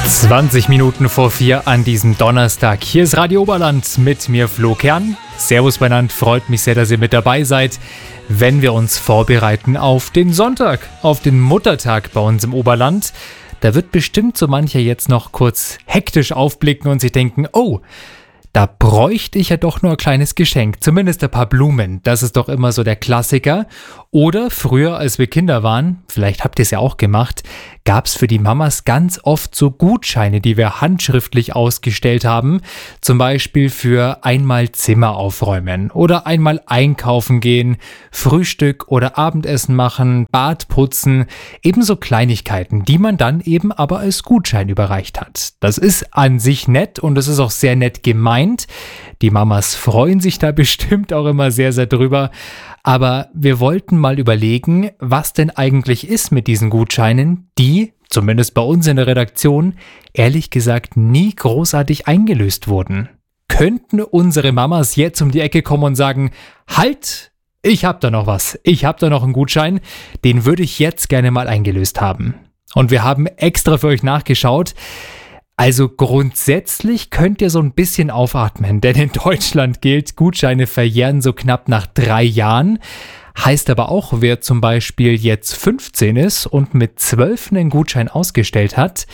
20 Minuten vor 4 an diesem Donnerstag. Hier ist Radio Oberland mit mir, Flo Kern. Servus benannt, freut mich sehr, dass ihr mit dabei seid, wenn wir uns vorbereiten auf den Sonntag, auf den Muttertag bei uns im Oberland. Da wird bestimmt so mancher jetzt noch kurz hektisch aufblicken und sich denken, oh, da bräuchte ich ja doch nur ein kleines Geschenk, zumindest ein paar Blumen, das ist doch immer so der Klassiker. Oder früher, als wir Kinder waren, vielleicht habt ihr es ja auch gemacht, gab es für die Mamas ganz oft so Gutscheine, die wir handschriftlich ausgestellt haben, zum Beispiel für einmal Zimmer aufräumen oder einmal einkaufen gehen, Frühstück oder Abendessen machen, Bad putzen, ebenso Kleinigkeiten, die man dann eben aber als Gutschein überreicht hat. Das ist an sich nett und es ist auch sehr nett gemeint. Die Mamas freuen sich da bestimmt auch immer sehr, sehr drüber. Aber wir wollten mal überlegen, was denn eigentlich ist mit diesen Gutscheinen, die, zumindest bei uns in der Redaktion, ehrlich gesagt nie großartig eingelöst wurden. Könnten unsere Mamas jetzt um die Ecke kommen und sagen, halt, ich hab da noch was, ich hab da noch einen Gutschein, den würde ich jetzt gerne mal eingelöst haben. Und wir haben extra für euch nachgeschaut. Also grundsätzlich könnt ihr so ein bisschen aufatmen, denn in Deutschland gilt, Gutscheine verjähren so knapp nach 3 Jahren. Heißt aber auch, wer zum Beispiel jetzt 15 ist und mit 12 einen Gutschein ausgestellt hat,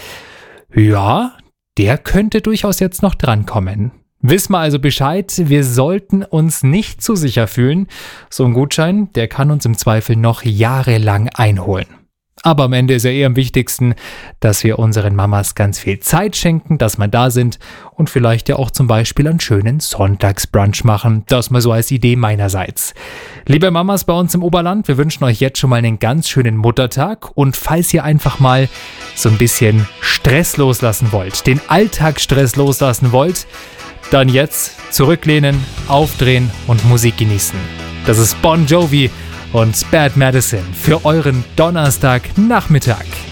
ja, der könnte durchaus jetzt noch drankommen. Wissen wir also Bescheid, wir sollten uns nicht zu sicher fühlen. So ein Gutschein, der kann uns im Zweifel noch jahrelang einholen. Aber am Ende ist ja eher am wichtigsten, dass wir unseren Mamas ganz viel Zeit schenken, dass wir da sind und vielleicht ja auch zum Beispiel einen schönen Sonntagsbrunch machen. Das mal so als Idee meinerseits. Liebe Mamas bei uns im Oberland, wir wünschen euch jetzt schon mal einen ganz schönen Muttertag und falls ihr einfach mal so ein bisschen Stress loslassen wollt, den Alltagsstress loslassen wollt, dann jetzt zurücklehnen, aufdrehen und Musik genießen. Das ist Bon Jovi und Bad Medicine für euren Donnerstagnachmittag.